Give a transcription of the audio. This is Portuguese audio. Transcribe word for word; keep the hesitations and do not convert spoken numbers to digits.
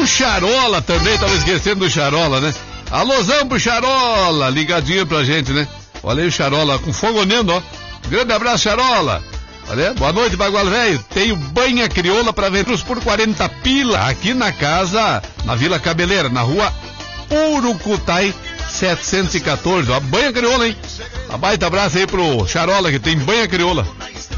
o Charola também, tava esquecendo do Charola, né? Alôzão pro Charola, ligadinho pra gente, né? Olha aí o Charola com fogo olhando, ó. Grande abraço, Charola. Olha, boa noite, Bagual Velho. Tenho banha crioula pra vender por quarenta pila aqui na casa, na Vila Cabeleira, na rua Urucutai setecentos e quatorze. Ó, banha crioula, hein? Um baita abraço aí pro Charola que tem banha crioula.